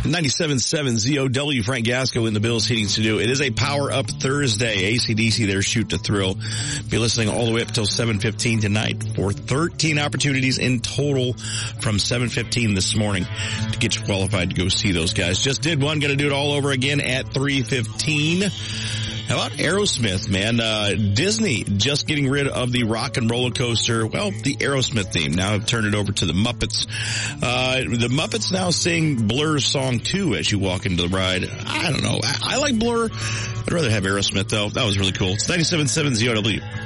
97.7 ZOW, Frank Gasco in the Bills Heating Studio. It is a Power Up Thursday. AC/DC there, Shoot to Thrill. Be listening all the way up till 7:15 tonight for 13 opportunities in total from 7:15 this morning to get you qualified to go see those guys. Just did one, going to do it all over again at 3:15. How about Aerosmith, man? Disney just getting rid of the Rock and Roller Coaster, well, the Aerosmith theme. Now I've turned it over to the Muppets. The Muppets now sing Blur's song too as you walk into the ride. I don't know. I like Blur. I'd rather have Aerosmith though. That was really cool. It's 97.7 ZOW.